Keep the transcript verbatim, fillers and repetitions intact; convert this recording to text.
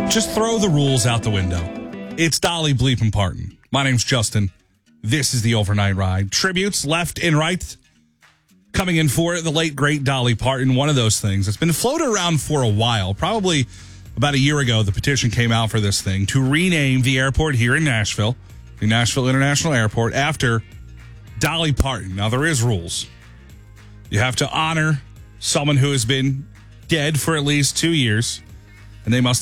Just throw the rules out the window. It's Dolly Bleepin' Parton. My name's Justin. This is the Overnight Ride. Tributes left and right coming in for the late, great Dolly Parton. One of those things that's been floated around for a while. Probably about a year ago, the petition came out for this thing to rename the airport here in Nashville, the Nashville International Airport, after Dolly Parton. Now, there is rules. You have to honor someone who has been dead for at least two years, and they must